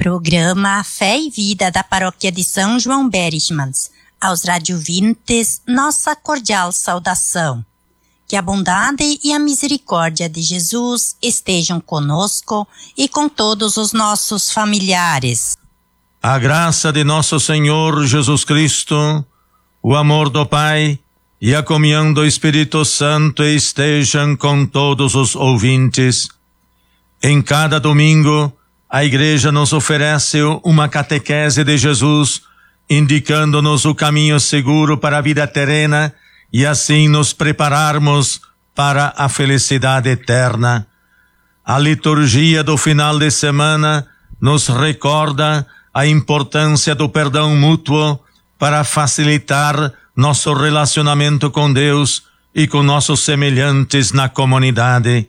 Programa Fé e Vida da Paróquia de São João Berchmans. Aos radiovintes, nossa cordial saudação. Que a bondade e a misericórdia de Jesus estejam conosco e com todos os nossos familiares. A graça de nosso Senhor Jesus Cristo, o amor do Pai e a comunhão do Espírito Santo estejam com todos os ouvintes. Em cada domingo, a Igreja nos oferece uma catequese de Jesus, indicando-nos o caminho seguro para a vida terrena e assim nos prepararmos para a felicidade eterna. A liturgia do final de semana nos recorda a importância do perdão mútuo para facilitar nosso relacionamento com Deus e com nossos semelhantes na comunidade.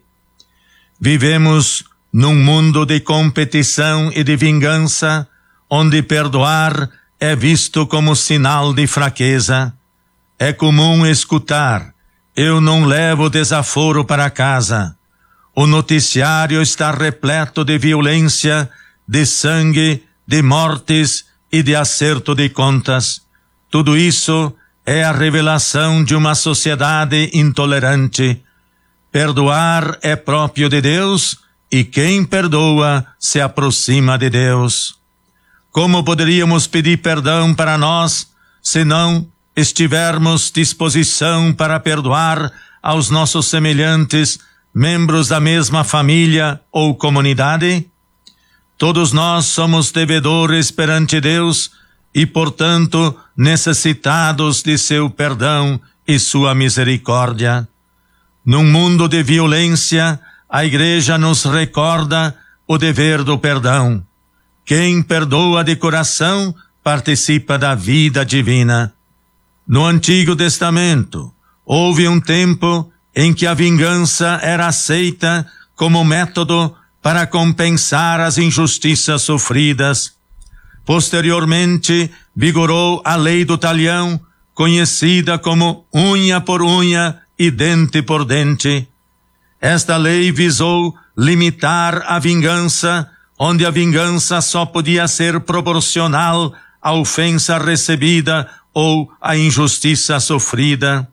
Vivemos num mundo de competição e de vingança, onde perdoar é visto como sinal de fraqueza. É comum escutar: eu não levo desaforo para casa. O noticiário está repleto de violência, de sangue, de mortes e de acerto de contas. Tudo isso é a revelação de uma sociedade intolerante. Perdoar é próprio de Deus e quem perdoa se aproxima de Deus. Como poderíamos pedir perdão para nós se não estivermos disposição para perdoar aos nossos semelhantes, membros da mesma família ou comunidade? Todos nós somos devedores perante Deus e, portanto, necessitados de seu perdão e sua misericórdia. Num mundo de violência, a Igreja nos recorda o dever do perdão. Quem perdoa de coração participa da vida divina. No Antigo Testamento, houve um tempo em que a vingança era aceita como método para compensar as injustiças sofridas. Posteriormente, vigorou a lei do talião, conhecida como unha por unha e dente por dente. Esta lei visou limitar a vingança, onde a vingança só podia ser proporcional à ofensa recebida ou à injustiça sofrida.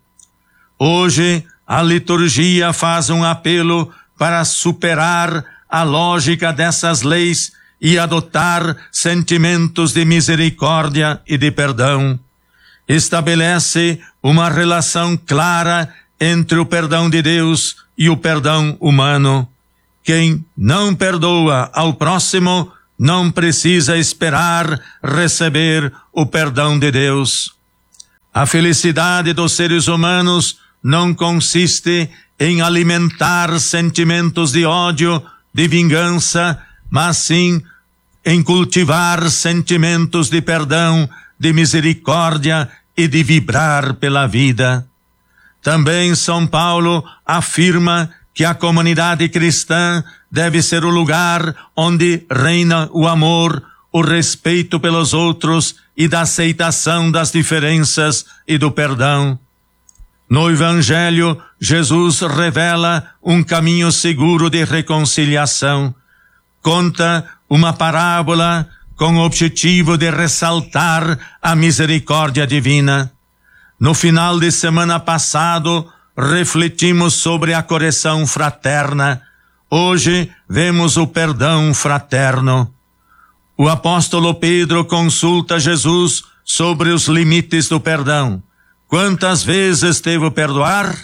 Hoje, a liturgia faz um apelo para superar a lógica dessas leis e adotar sentimentos de misericórdia e de perdão. Estabelece uma relação clara entre o perdão de Deus e o perdão humano. Quem não perdoa ao próximo não precisa esperar receber o perdão de Deus. A felicidade dos seres humanos não consiste em alimentar sentimentos de ódio, de vingança, mas sim em cultivar sentimentos de perdão, de misericórdia e de vibrar pela vida. Também São Paulo afirma que a comunidade cristã deve ser o lugar onde reina o amor, o respeito pelos outros e da aceitação das diferenças e do perdão. No Evangelho, Jesus revela um caminho seguro de reconciliação. Conta uma parábola com o objetivo de ressaltar a misericórdia divina. No final de semana passado, refletimos sobre a correção fraterna. Hoje, vemos o perdão fraterno. O apóstolo Pedro consulta Jesus sobre os limites do perdão. Quantas vezes devo perdoar?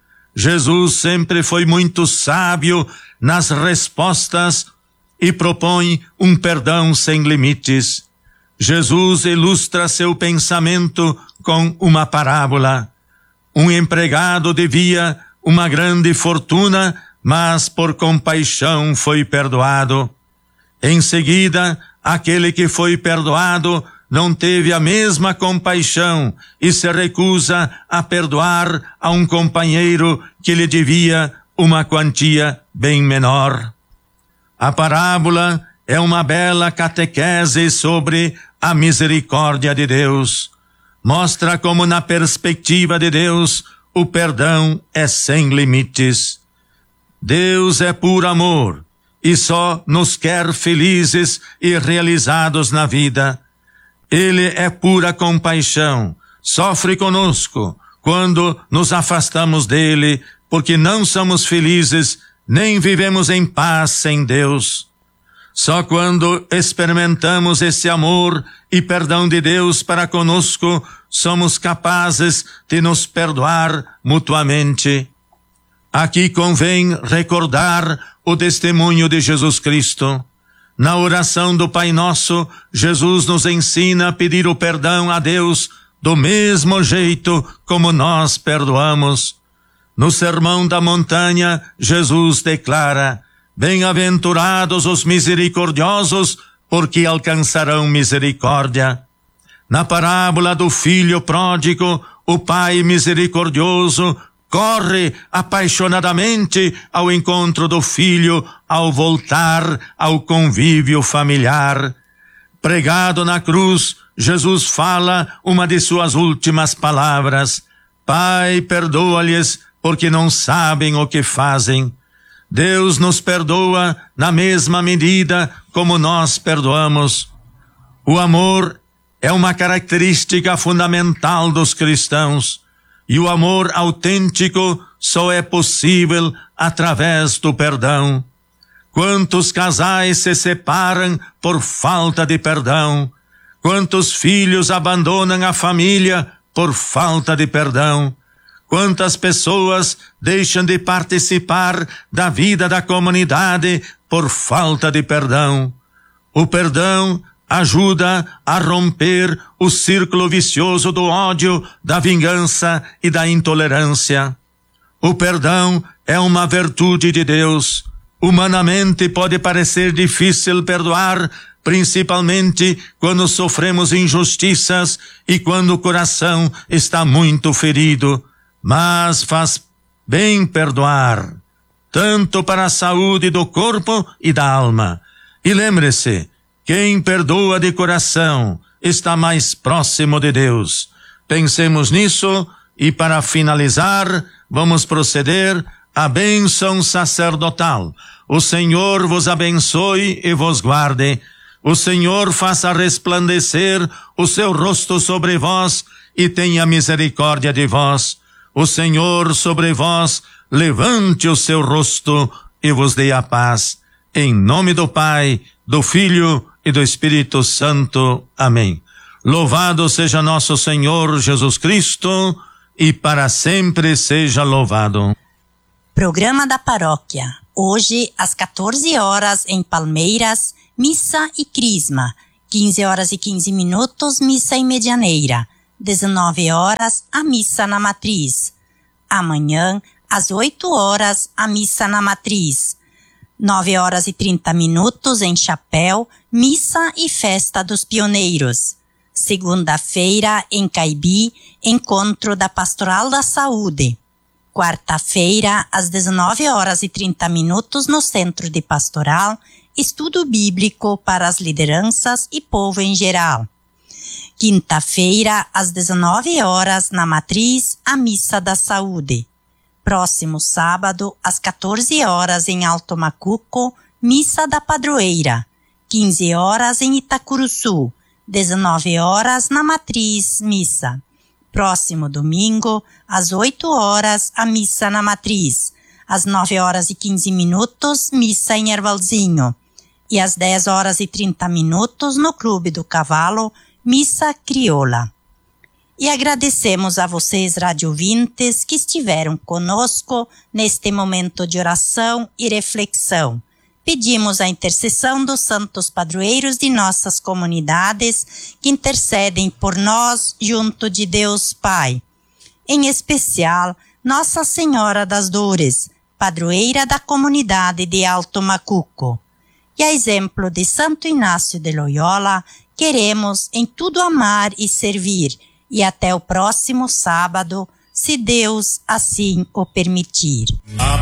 Jesus sempre foi muito sábio nas respostas e propõe um perdão sem limites. Jesus ilustra seu pensamento com uma parábola. Um empregado devia uma grande fortuna, mas por compaixão foi perdoado. Em seguida, aquele que foi perdoado não teve a mesma compaixão e se recusa a perdoar a um companheiro que lhe devia uma quantia bem menor. A parábola é uma bela catequese sobre a misericórdia de Deus. Mostra como, na perspectiva de Deus, o perdão é sem limites. Deus é puro amor e só nos quer felizes e realizados na vida. Ele é pura compaixão, sofre conosco quando nos afastamos dele, porque não somos felizes, nem vivemos em paz sem Deus. Só quando experimentamos esse amor e perdão de Deus para conosco, somos capazes de nos perdoar mutuamente. Aqui convém recordar o testemunho de Jesus Cristo. Na oração do Pai Nosso, Jesus nos ensina a pedir o perdão a Deus do mesmo jeito como nós perdoamos. No Sermão da Montanha, Jesus declara: bem-aventurados os misericordiosos, porque alcançarão misericórdia. Na parábola do filho pródigo, o pai misericordioso corre apaixonadamente ao encontro do filho ao voltar ao convívio familiar. Pregado na cruz, Jesus fala uma de suas últimas palavras: Pai, perdoa-lhes, porque não sabem o que fazem. Deus nos perdoa na mesma medida como nós perdoamos. O amor é uma característica fundamental dos cristãos, e o amor autêntico só é possível através do perdão. Quantos casais se separam por falta de perdão? Quantos filhos abandonam a família por falta de perdão? Quantas pessoas deixam de participar da vida da comunidade por falta de perdão? O perdão ajuda a romper o círculo vicioso do ódio, da vingança e da intolerância. O perdão é uma virtude de Deus. Humanamente pode parecer difícil perdoar, principalmente quando sofremos injustiças e quando o coração está muito ferido. Mas faz bem perdoar, tanto para a saúde do corpo e da alma. E lembre-se, quem perdoa de coração está mais próximo de Deus. Pensemos nisso e, para finalizar, vamos proceder à bênção sacerdotal. O Senhor vos abençoe e vos guarde. O Senhor faça resplandecer o seu rosto sobre vós e tenha misericórdia de vós. O Senhor sobre vós levante o seu rosto e vos dê a paz. Em nome do Pai, do Filho e do Espírito Santo. Amém. Louvado seja nosso Senhor Jesus Cristo e para sempre seja louvado. Programa da Paróquia. Hoje, às 14 horas, em Palmeiras, missa e crisma. 15 horas e 15 minutos, missa em Medianeira. 19 horas, a missa na Matriz. Amanhã, às 8 horas, a missa na Matriz. 9 horas e 30 minutos, em Chapéu, missa e festa dos pioneiros. Segunda-feira, em Caibi, encontro da Pastoral da Saúde. Quarta-feira, às 19 horas e 30 minutos, no Centro de Pastoral, estudo bíblico para as lideranças e povo em geral. Quinta-feira, às 19 horas, na Matriz, a Missa da Saúde. Próximo sábado, às 14 horas, em Alto Macuco, Missa da Padroeira. 15 horas, em Itacuruçu. 19 horas, na Matriz, missa. Próximo domingo, às 8 horas, a missa na Matriz. Às 9 horas e 15 minutos, missa em Ervalzinho. E às 10 horas e 30 minutos, no Clube do Cavalo, missa crioula. E agradecemos a vocês, radiovintes, que estiveram conosco neste momento de oração e reflexão. Pedimos a intercessão dos santos padroeiros de nossas comunidades, que intercedem por nós junto de Deus Pai. Em especial, Nossa Senhora das Dores, padroeira da comunidade de Alto Macuco. E a exemplo de Santo Inácio de Loyola, queremos em tudo amar e servir. E até o próximo sábado, se Deus assim o permitir.